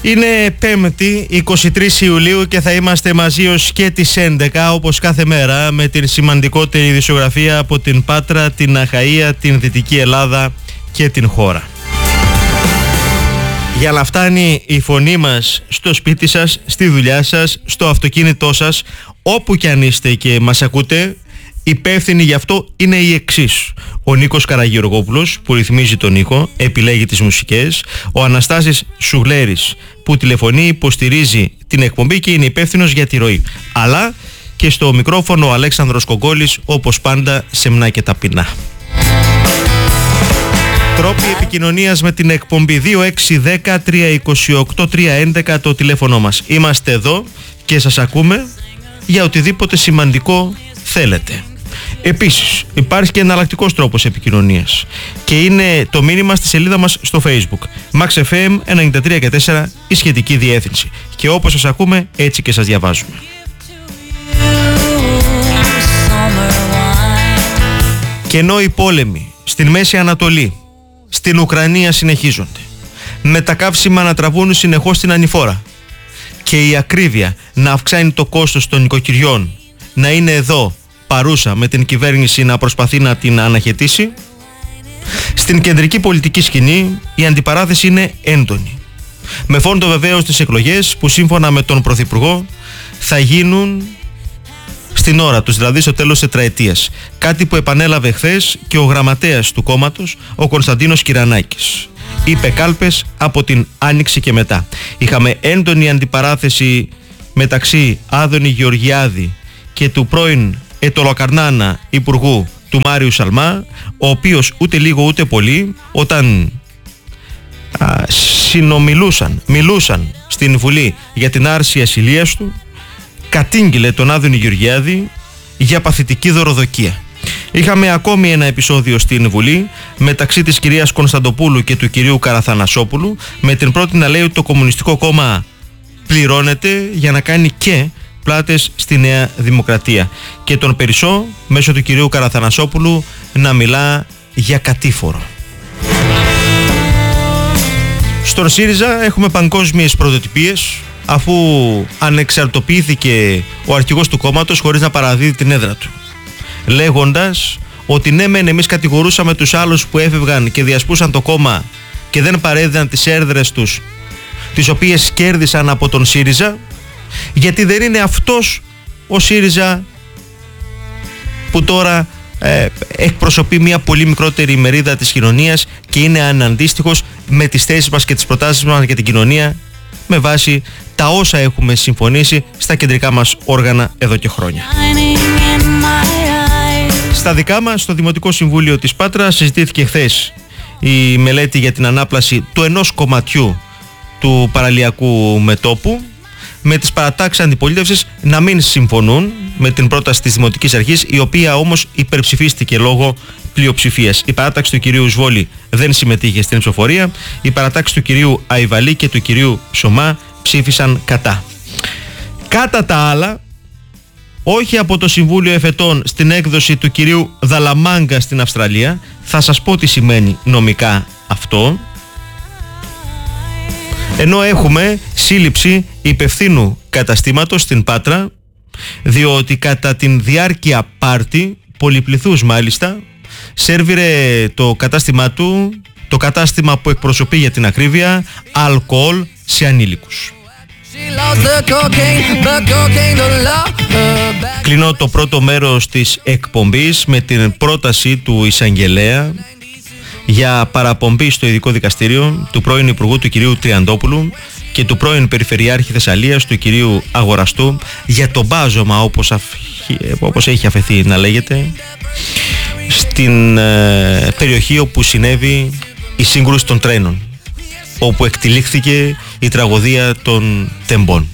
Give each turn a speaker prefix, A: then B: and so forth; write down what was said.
A: Είναι 5η 23 Ιουλίου και θα είμαστε μαζί ως και τις 11 όπως κάθε μέρα με την σημαντικότερη ειδησιογραφία από την Πάτρα, την Αχαΐα, την Δυτική Ελλάδα και την χώρα. Για να φτάνει η φωνή μας στο σπίτι σας, στη δουλειά σας, στο αυτοκίνητό σας, όπου κι αν είστε και μας ακούτε, υπεύθυνοι γι' αυτό είναι οι εξής: ο Νίκος Καραγεωργόπουλος που ρυθμίζει τον ήχο, επιλέγει τις μουσικές, ο Αναστάσης Σουγλέρης που τηλεφωνεί, υποστηρίζει την εκπομπή και είναι υπεύθυνος για τη ροή, αλλά και στο μικρόφωνο ο Αλέξανδρος Κογκόλης, όπως πάντα σεμνά και ταπεινά. Τρόποι επικοινωνίας με την εκπομπή 2610-328-311 το τηλέφωνο μας. Είμαστε εδώ και σας ακούμε για οτιδήποτε σημαντικό θέλετε. Επίσης υπάρχει και εναλλακτικός τρόπος επικοινωνίας και είναι το μήνυμα στη σελίδα μας στο Facebook Max FM 93.4 η σχετική διεύθυνση, και όπως σας ακούμε έτσι και σας διαβάζουμε. Και ενώ οι πόλεμοι στην Μέση Ανατολή, στην Ουκρανία συνεχίζονται, με τα καύσιμα να τραβούν συνεχώς την ανηφόρα και η ακρίβεια να αυξάνει το κόστος των νοικοκυριών, να είναι εδώ παρούσα με την κυβέρνηση να προσπαθεί να την αναχαιτήσει, στην κεντρική πολιτική σκηνή η αντιπαράθεση είναι έντονη. Με φόντο βεβαίως τις εκλογές που σύμφωνα με τον Πρωθυπουργό θα γίνουν στην ώρα τους, δηλαδή στο τέλος της τετραετίας. Κάτι που επανέλαβε χθες και ο γραμματέας του κόμματος, ο Κωνσταντίνος Κυρανάκης. Είπε κάλπες από την Άνοιξη και μετά. Είχαμε έντονη αντιπαράθεση μεταξύ Άδωνη Γεωργιάδη και του πρώην Ετωλοκαρνάνα Υπουργού του Μάριου Σαλμά, ο οποίος ούτε λίγο ούτε πολύ, όταν μιλούσαν στην Βουλή για την άρση ασυλίας του, κατήγγειλε τον Άδωνη Γεωργιάδη για παθητική δωροδοκία. Είχαμε ακόμη ένα επεισόδιο στην Βουλή μεταξύ της κυρίας Κωνσταντοπούλου και του κυρίου Καραθανασόπουλου, με την πρώτη να λέει ότι το Κομμουνιστικό Κόμμα πληρώνεται για να κάνει και πλάτες στη Νέα Δημοκρατία, και τον Περισσό μέσω του κυρίου Καραθανασόπουλου να μιλά για κατήφορο. Στον ΣΥΡΙΖΑ έχουμε παγκόσμιες πρωτοτυπίες, αφού ανεξαρτοποιήθηκε ο αρχηγός του κόμματος χωρίς να παραδίδει την έδρα του, λέγοντας ότι ναι μεν εμείς κατηγορούσαμε τους άλλους που έφευγαν και διασπούσαν το κόμμα και δεν παρέδιδαν τις έδρες τους, τις οποίες κέρδισαν από τον ΣΥΡΙΖΑ, γιατί δεν είναι αυτός ο ΣΥΡΙΖΑ που τώρα εκπροσωπεί μια πολύ μικρότερη μερίδα της κοινωνίας και είναι αναντίστοιχος με τις θέσεις μας και τις προτάσεις μας για την κοινωνία με βάση τα όσα έχουμε συμφωνήσει στα κεντρικά μας όργανα εδώ και χρόνια. Στα δικά μας, στο Δημοτικό Συμβούλιο της Πάτρας, συζητήθηκε χθες η μελέτη για την ανάπλαση του ενός κομματιού του παραλιακού μετώπου, με τις παρατάξεις αντιπολίτευσης να μην συμφωνούν με την πρόταση της Δημοτικής Αρχής, η οποία όμως υπερψηφίστηκε λόγω πλειοψηφίας. Η παράταξη του κυρίου Σβόλη δεν συμμετείχε στην ψηφοφορία, η παρατάξη του κυρίου Αϊβαλή και του κυρίου Σωμά ψήφισαν κατά. Κατά τα άλλα, όχι από το Συμβούλιο Εφετών στην έκδοση του κυρίου Δαλαμάγκα στην Αυστραλία, θα σας πω τι σημαίνει νομικά αυτό, ενώ έχουμε σύλληψη υπευθύνου καταστήματος στην Πάτρα, διότι κατά την διάρκεια πάρτι, πολυπληθούς μάλιστα, σέρβιρε το κατάστημά του, το κατάστημα που εκπροσωπεί για την ακρίβεια, αλκοόλ σε ανήλικους. Κλείνω το πρώτο μέρος της εκπομπής με την πρόταση του εισαγγελέα για παραπομπή στο ειδικό δικαστήριο του πρώην Υπουργού του κυρίου Τριαντόπουλου και του πρώην Περιφερειάρχη Θεσσαλίας του κυρίου Αγοραστού για το μπάζωμα, όπως έχει αφαιθεί να λέγεται, στην περιοχή όπου συνέβη η σύγκρουση των τρένων, όπου εκτυλίχθηκε η τραγωδία των τεμπών.